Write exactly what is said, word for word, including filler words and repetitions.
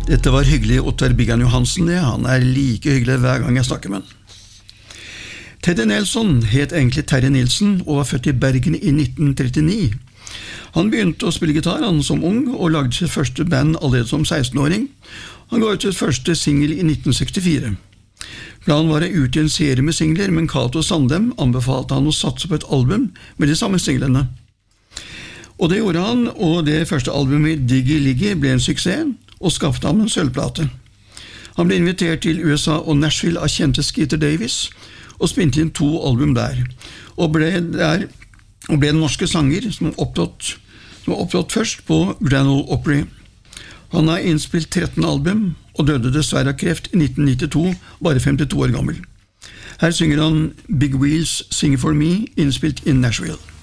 Dette var hyggelig Ottar Biggan Johansen, det. Han er like hyggelig hver gang jeg snakker med han. Teddy Nelson het egentlig Terje Nilsen og var født i Bergen i nitten trettini. Han begynte å spille gitar han som ung og lagde sitt første band allerede som seksten-åring. Han ga ut sitt første single i nitten sekstifire. Planen var å utgi en serie med singler, men Cato Sandem anbefalte han å satse på et album med de samme singlene. Og det gjorde han, og det første albumet Diggy Liggy ble en suksess, og skaffet ham en sølvplate. Han ble invitert til U S A og Nashville av kjente Skeeter Davis, og spilte inn to album der, og ble, der, og ble den norske sanger som var opptatt, som var opptatt først på Grand Ole Opry. Han har innspilt tretten album, og døde dessverre av kreft i nitten nittito, bare femtito år gammel. Her synger han Big Wheels Sing For Me, innspilt i Nashville.